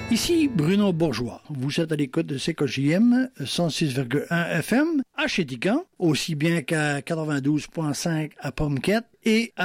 Ici Bruno Bourgeois. Vous êtes à l'écoute de CKJM 106,1 FM à Chétican, aussi bien qu'à 92.5 à Pomquette et à